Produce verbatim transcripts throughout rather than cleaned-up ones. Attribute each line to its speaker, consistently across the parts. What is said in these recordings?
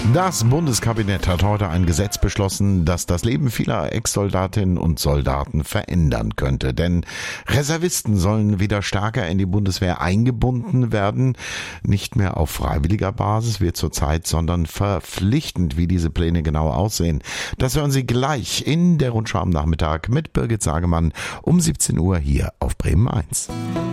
Speaker 1: Das Bundeskabinett hat heute ein Gesetz beschlossen, das das Leben vieler Ex-Soldatinnen und Soldaten verändern könnte. Denn Reservisten sollen wieder stärker in die Bundeswehr eingebunden werden. Nicht mehr auf freiwilliger Basis wie zurzeit, sondern verpflichtend, wie diese Pläne genau aussehen. Das hören Sie gleich in der Rundschau am Nachmittag mit Birgit Sagemann um siebzehn Uhr hier auf Bremen eins.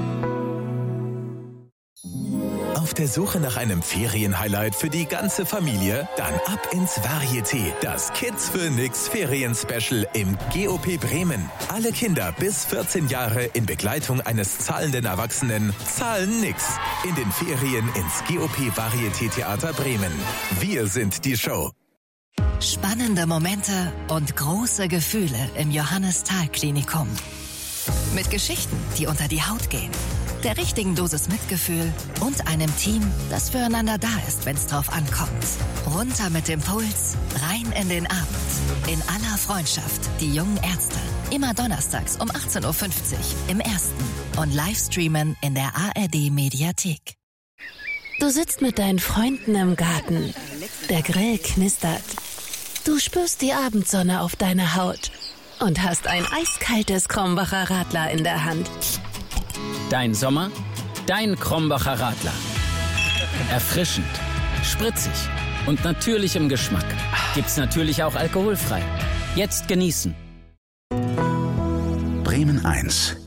Speaker 2: Auf der Suche nach einem Ferienhighlight für die ganze Familie? Dann ab ins Varieté, das Kids für Nix Ferien-Special im G O P Bremen. Alle Kinder bis vierzehn Jahre in Begleitung eines zahlenden Erwachsenen zahlen nix. In den Ferien ins G O P Varieté Theater Bremen. Wir sind die Show.
Speaker 3: Spannende Momente und große Gefühle im Johannes-Thal-Klinikum. Mit Geschichten, die unter die Haut gehen, der richtigen Dosis Mitgefühl und einem Team, das füreinander da ist, wenn es drauf ankommt. Runter mit dem Puls, rein in den Abend. In aller Freundschaft, die jungen Ärzte. Immer donnerstags um achtzehn Uhr fünfzig im Ersten und Livestreamen in der A R D-Mediathek.
Speaker 4: Du sitzt mit deinen Freunden im Garten. Der Grill knistert. Du spürst die Abendsonne auf deiner Haut und hast ein eiskaltes Krombacher Radler in der Hand.
Speaker 5: Dein Sommer, dein Krombacher Radler. Erfrischend, spritzig und natürlich im Geschmack. Gibt's natürlich auch alkoholfrei. Jetzt genießen.
Speaker 6: Bremen eins.